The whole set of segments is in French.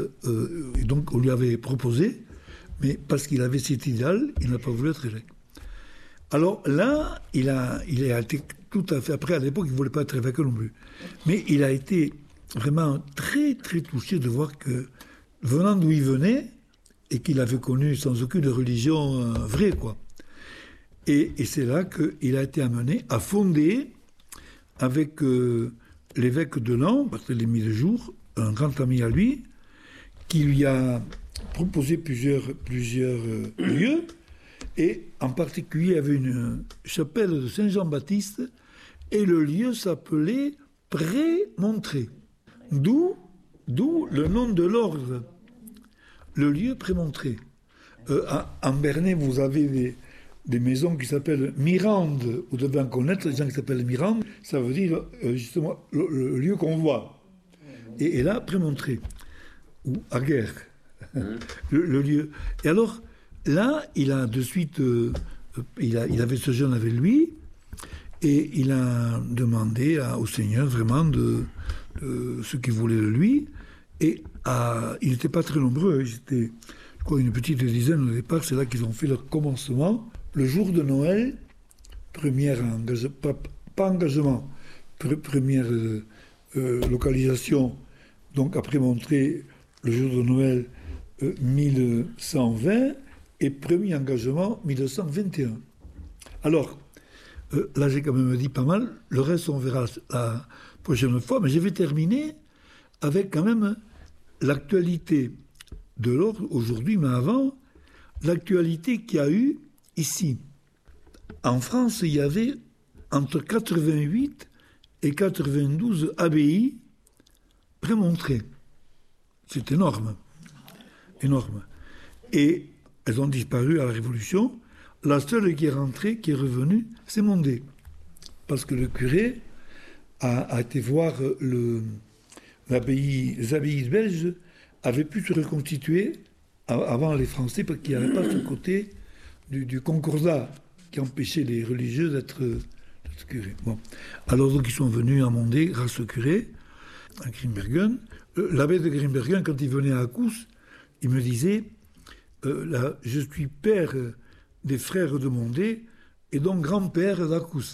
Et donc on lui avait proposé, mais parce qu'il avait cet idéal, il n'a pas voulu être évêque. Alors là, il a été tout à fait... Après, à l'époque, il ne voulait pas être évêque non plus. Mais il a été vraiment très, très touché de voir que, venant d'où il venait, et qu'il avait connu sans aucune religion vraie, quoi. Et c'est là qu'il a été amené à fonder, avec l'évêque de Laon, Barthélemy de Jour, un grand ami à lui, qui lui a proposé plusieurs lieux, et en particulier, il y avait une chapelle de Saint-Jean-Baptiste, et le lieu s'appelait Prémontré. D'où le nom de l'ordre, le lieu Prémontré. En Bernay, vous avez des maisons qui s'appellent Mirande. Vous devez en connaître, les gens qui s'appellent Mirande. Ça veut dire justement le lieu qu'on voit. Et là, Prémontré, ou Aguerre, le lieu. Et alors, là, il a de suite... il avait ce jeune avec lui, et il a demandé au Seigneur vraiment de ce qu'il voulait de lui. Et ils n'étaient pas très nombreux, ils étaient, je crois, une petite dizaine au départ. C'est là qu'ils ont fait leur commencement. Le jour de Noël, première localisation, donc après montrer le jour de Noël 1120, et premier engagement 1921. Alors, là j'ai quand même dit pas mal, le reste on verra la prochaine fois, mais je vais terminer avec quand même l'actualité de l'ordre aujourd'hui, mais avant, l'actualité qu'il y a eu ici. En France, il y avait entre 88 et 92 abbayes prémontrées. C'est énorme. Énorme. Et elles ont disparu à la Révolution. La seule qui est rentrée, qui est revenue, c'est Mondé. Parce que le curé a été voir les abbayes belges avaient pu se reconstituer avant les Français, parce qu'il n'y avait pas ce côté du concordat qui empêchait les religieux d'être curés. Bon. Alors donc ils sont venus à Mondé grâce au curé, à Grimbergen. L'abbé de Grimbergen, quand il venait à Accous, il me disait je suis père des frères de Mondé et donc grand-père d'Accous.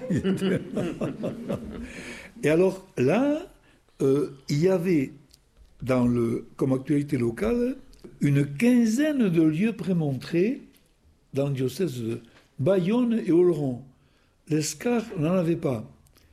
Et alors là, il y avait comme actualité locale une quinzaine de lieux prémontrés dans le diocèse de Bayonne et Oloron. L'Escar n'en avait pas.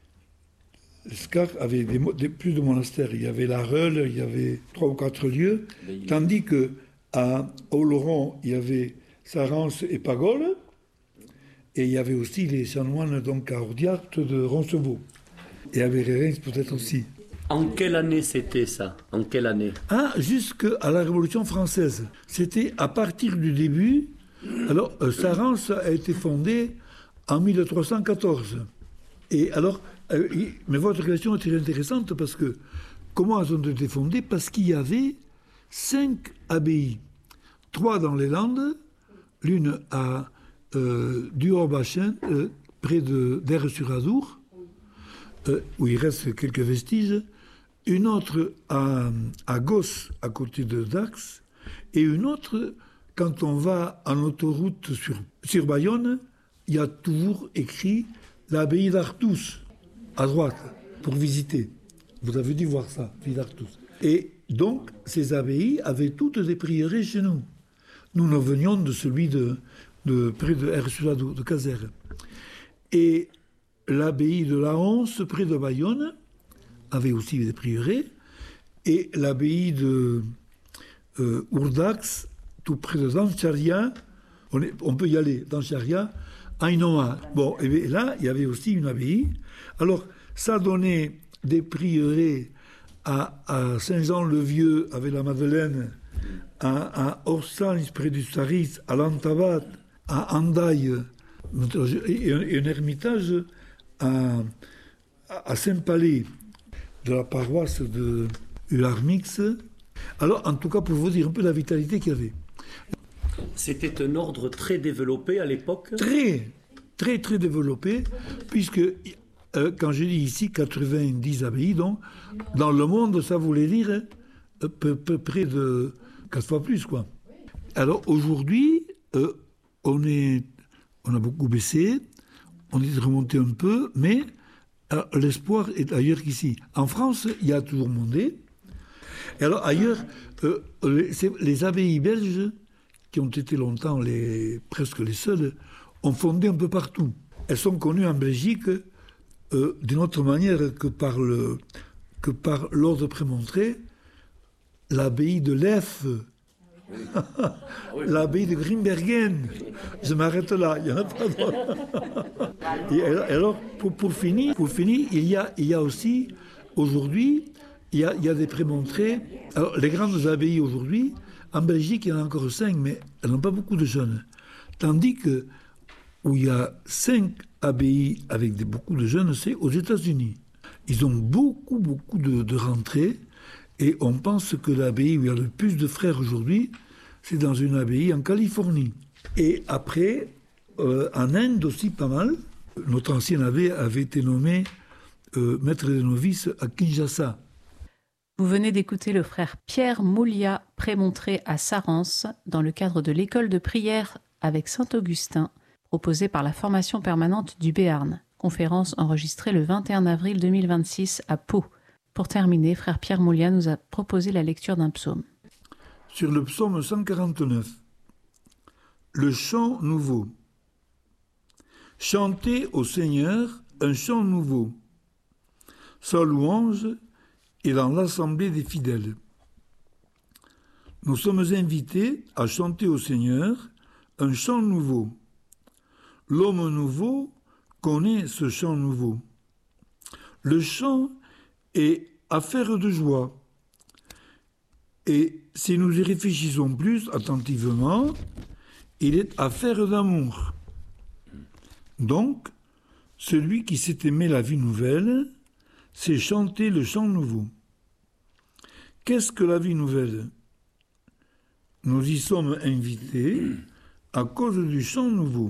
L'Escar avait plus de monastères. Il y avait la Reule, il y avait 3 ou 4 lieux, tandis qu'à Oloron, il y avait Sarance et Pagole, et il y avait aussi les chanoines donc à Ordiart de Roncevaux. Et à Vérérens peut-être aussi. En quelle année c'était ça? En quelle année? Jusqu'à la Révolution française. C'était à partir du début. Alors, Sarance a été fondée en 1314. Et alors, mais votre question est très intéressante parce que, comment elles ont été fondées? Parce qu'il y avait 5 abbayes. 3 dans les Landes, l'une à Duorbachin, près d'Aire-sur-Adour, où il reste quelques vestiges, une autre à Gosse, à côté de Dax, et une autre, quand on va en autoroute sur Bayonne, il y a toujours écrit l'abbaye d'Artous, à droite, pour visiter. Vous avez dû voir ça, l'abbaye d'Artous. Et donc, ces abbayes avaient toutes des prieurés chez nous. Nous venions de celui de près de Aire-sur-Adour, de Casères. Et l'abbaye de la Honse, près de Bayonne, avait aussi des prieurés, et l'abbaye de Ourdax, tout près de Dancharia, on peut y aller, Dancharia, Ainoa. Bon, et bien là, il y avait aussi une abbaye. Alors, ça donnait des prieurés à Saint-Jean-le-Vieux, avec la Madeleine, à Orsans, près du Saris, à Lantabat, à Andaille, et un ermitage à Saint-Palais, de la paroisse de Ularmix. Alors, en tout cas, pour vous dire un peu la vitalité qu'il y avait. C'était un ordre très développé à l'époque? Très, très, très développé, puisque, quand je dis ici 90 abbayes, donc, dans le monde, ça voulait dire près de 4 fois plus, quoi. Alors aujourd'hui, on a beaucoup baissé, on est remonté un peu, mais l'espoir est ailleurs qu'ici. En France, il y a toujours mondé. Et alors ailleurs, les abbayes belges, qui ont été longtemps presque les seules, ont fondé un peu partout. Elles sont connues en Belgique d'une autre manière que par l'ordre prémontré, l'abbaye de Lef, l'abbaye de Grimbergen. Je m'arrête là, il n'y en a pas d'autre. Et alors, pour finir, il y a aussi, aujourd'hui, il y a des prémontrés. Alors, les grandes abbayes aujourd'hui, en Belgique, il y en a encore 5, mais elles n'ont pas beaucoup de jeunes. Tandis que où il y a 5 abbayes avec beaucoup de jeunes, c'est aux États-Unis. Ils ont beaucoup de rentrées, et on pense que l'abbaye où il y a le plus de frères aujourd'hui, c'est dans une abbaye en Californie. Et après, en Inde aussi pas mal. Notre ancien abbé avait été nommé maître des novices à Kinshasa. Vous venez d'écouter le frère Pierre Mouliat, prémontré à Sarance, dans le cadre de l'école de prière avec Saint-Augustin, proposée par la formation permanente du Béarn. Conférence enregistrée le 21 avril 2026 à Pau. Pour terminer, frère Pierre Mouliat nous a proposé la lecture d'un psaume. Sur le psaume 149, le chant nouveau. Chantez au Seigneur un chant nouveau. Sa louange est dans l'assemblée des fidèles. Nous sommes invités à chanter au Seigneur un chant nouveau. L'homme nouveau connaît ce chant nouveau. Le chant est affaire de joie. Et si nous y réfléchissons plus attentivement, il est affaire d'amour. Donc, celui qui s'est aimé la vie nouvelle, c'est chanter le chant nouveau. Qu'est-ce que la vie nouvelle ? Nous y sommes invités à cause du chant nouveau,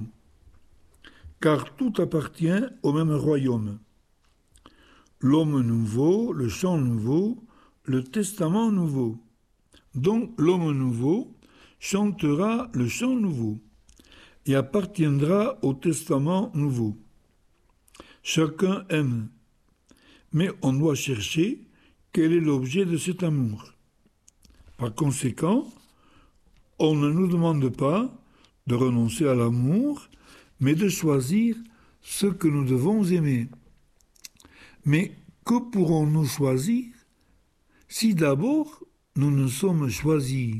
car tout appartient au même royaume. L'homme nouveau, le chant nouveau, le testament nouveau. Donc l'homme nouveau chantera le chant nouveau et appartiendra au testament nouveau. Chacun aime, mais on doit chercher quel est l'objet de cet amour. Par conséquent, on ne nous demande pas de renoncer à l'amour, mais de choisir ce que nous devons aimer. Mais que pourrons-nous choisir si d'abord nous ne sommes choisis?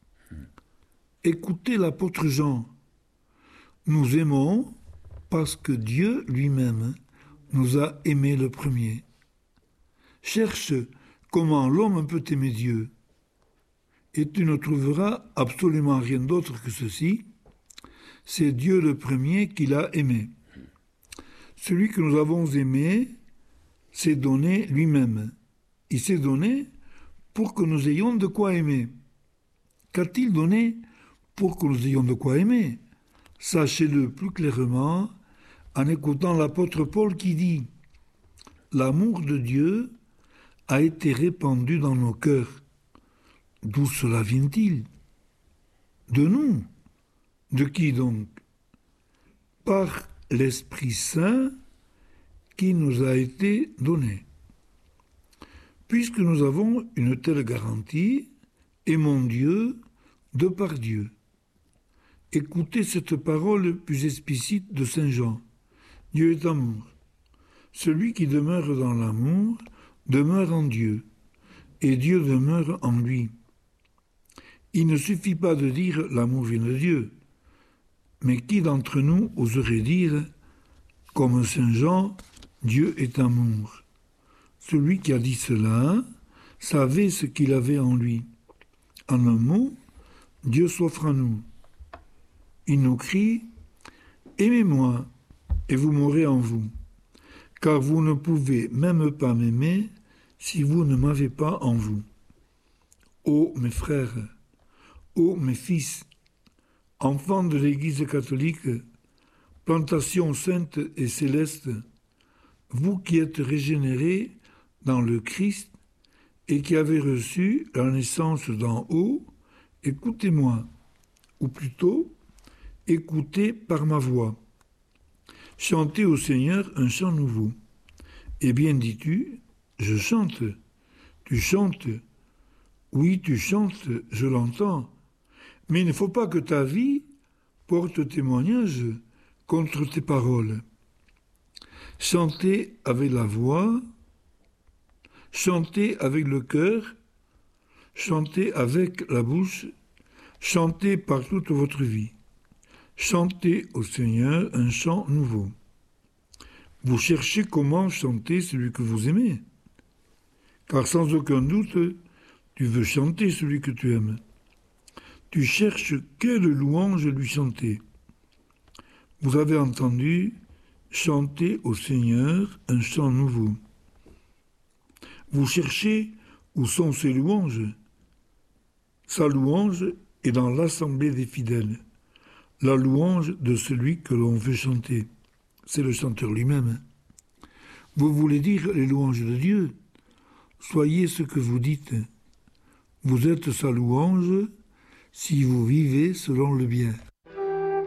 Écoutez l'apôtre Jean. Nous aimons parce que Dieu lui-même nous a aimés le premier. Cherche comment l'homme peut aimer Dieu. Et tu ne trouveras absolument rien d'autre que ceci. C'est Dieu le premier qui l'a aimé. Celui que nous avons aimé s'est donné lui-même. Il s'est donné pour que nous ayons de quoi aimer. Qu'a-t-il donné pour que nous ayons de quoi aimer? Sachez-le plus clairement en écoutant l'apôtre Paul qui dit « L'amour de Dieu a été répandu dans nos cœurs. » D'où cela vient-il? De nous. De qui donc? Par l'Esprit Saint qui nous a été donné. Puisque nous avons une telle garantie, aimons Dieu de par Dieu. Écoutez cette parole plus explicite de Saint Jean. Dieu est amour. Celui qui demeure dans l'amour demeure en Dieu, et Dieu demeure en lui. Il ne suffit pas de dire « l'amour vient de Dieu », mais qui d'entre nous oserait dire, comme Saint Jean, « Dieu est amour ». Celui qui a dit cela savait ce qu'il avait en lui. En un mot, Dieu s'offre à nous. Il nous crie « Aimez-moi, et vous m'aurez en vous, car vous ne pouvez même pas m'aimer si vous ne m'avez pas en vous. Ô mes frères, ô mes fils, enfants de l'Église catholique, plantation sainte et céleste, vous qui êtes régénérés dans le Christ et qui avez reçu la naissance d'en haut, écoutez-moi, ou plutôt, écoutez par ma voix. Chantez au Seigneur un chant nouveau. Eh bien, dis-tu, je chante, tu chantes, oui, tu chantes, je l'entends, mais il ne faut pas que ta vie porte témoignage contre tes paroles. Chantez avec la voix, chantez avec le cœur, chantez avec la bouche, chantez par toute votre vie. Chantez au Seigneur un chant nouveau. Vous cherchez comment chanter celui que vous aimez, car sans aucun doute, tu veux chanter celui que tu aimes. Tu cherches quelle louange lui chanter. Vous avez entendu chanter au Seigneur un chant nouveau. Vous cherchez où sont ses louanges. Sa louange est dans l'assemblée des fidèles. La louange de celui que l'on veut chanter. C'est le chanteur lui-même. Vous voulez dire les louanges de Dieu. Soyez ce que vous dites. Vous êtes sa louange si vous vivez selon le bien.